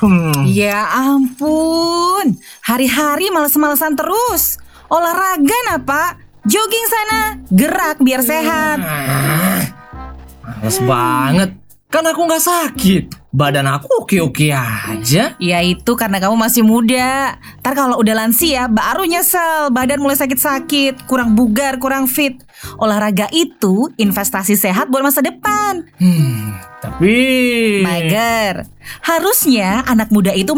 Ya ampun, hari-hari males-malesan terus. Olahraga nah Pak, jogging sana, gerak biar sehat. Males banget. Kan aku gak sakit. Badan aku oke-oke aja. Ya itu karena kamu masih muda. Ntar kalau udah lansia baru nyesel, badan mulai sakit-sakit, kurang bugar, kurang fit. Olahraga itu investasi sehat buat masa depan. Tapi Mager, harusnya anak muda itu